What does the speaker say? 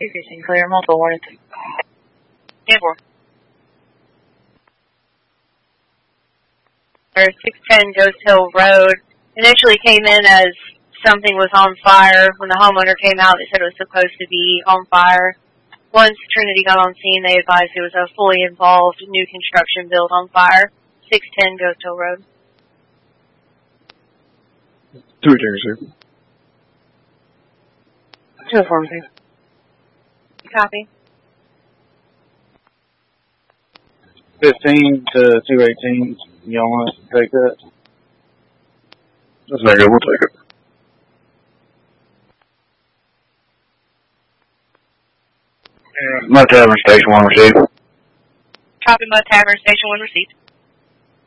215 clear, multiple warning. 10-4. 610 Ghost Hill Road initially came in as something was on fire. When the homeowner came out, they said it was supposed to be on fire. Once Trinity got on scene, they advised it was a fully involved new construction build on fire. 610 Ghost Hill Road. 2 sir. 204, sir. Copy. 15 to 218. Y'all want us to take that? That's negative. We'll take it. Mud Tavern Station 1 received. Copy, Mud Tavern, Station 1 received.